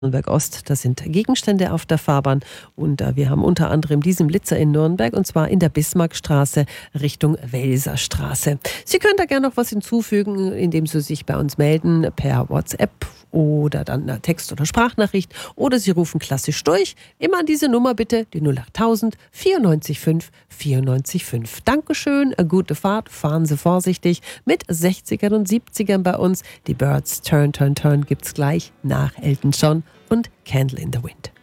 Nürnberg Ost, das sind Gegenstände auf der Fahrbahn und wir haben unter anderem diesen Blitzer in Nürnberg und zwar in der Bismarckstraße Richtung Welserstraße. Sie können da gerne noch was hinzufügen, indem Sie sich bei uns melden per WhatsApp oder dann eine Text- oder Sprachnachricht oder Sie rufen klassisch durch. Immer an diese Nummer bitte, die 08000 94 5 94 5. Dankeschön, eine gute Fahrt, fahren Sie vorsichtig mit 60ern und 70ern bei uns. Die Birds Turn, Turn, Turn gibt's gleich nach Elton John und Candle in the Wind.